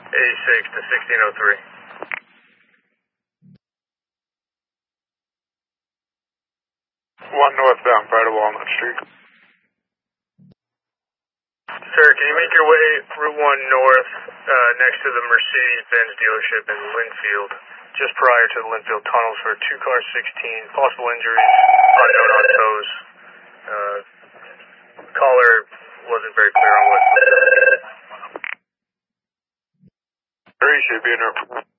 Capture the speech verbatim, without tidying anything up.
eighty-six to sixteen oh three. One northbound, right of Walnut Street. Sir, can you make your way Route one north, uh, next to the Mercedes-Benz dealership in Linfield, just prior to the Linfield tunnels for two car sixteen, possible injuries, unknown on toes. Uh, caller wasn't very clear on what. Three should be in her.